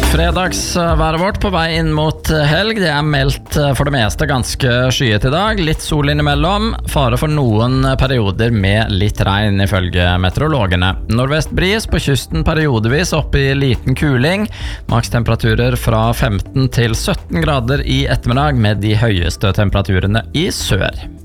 Fredagsværet vårt på vei inn mot helg. Det meldt for det meste ganske skyet i dag. Litt sol innimellom. Fare for noen perioder med litt regn ifølge meteorologene. Nordvest bris på kysten periodevis oppe i liten kuling. Makstemperaturer fra 15 til 17 grader i ettermiddag med de høyeste temperaturene i sør.